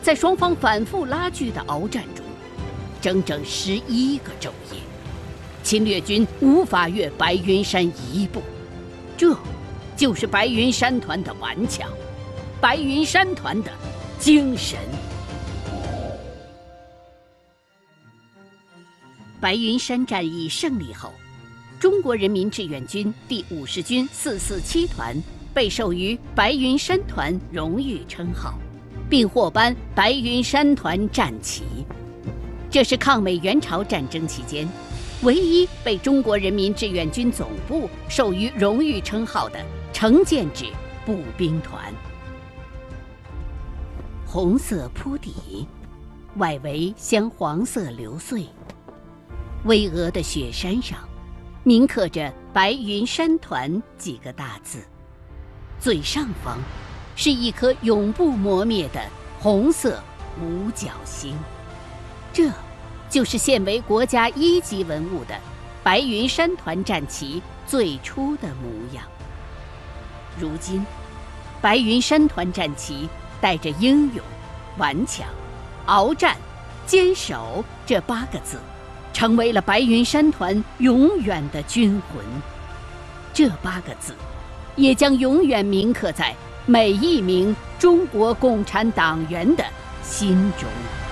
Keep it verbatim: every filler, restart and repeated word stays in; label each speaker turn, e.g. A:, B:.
A: 在双方反复拉锯的鏖战中，整整十一个昼夜，侵略军无法越白云山一步。这，就是白云山团的顽强，白云山团的精神。白云山战役胜利后，中国人民志愿军第五十军四四七团被授予白云山团荣誉称号，并获颁白云山团战旗。这是抗美援朝战争期间唯一被中国人民志愿军总部授予荣誉称号的成建制步兵团。红色铺底，外围镶黄色流穗，巍峨的雪山上铭刻着白云山团几个大字，最上方是一颗永不磨灭的红色五角星。这就是现为国家一级文物的白云山团战旗最初的模样。如今，白云山团战旗带着英勇、顽强、鏖战、坚守这八个字，成为了白云山团永远的军魂。这八个字，也将永远铭刻在每一名中国共产党员的心中。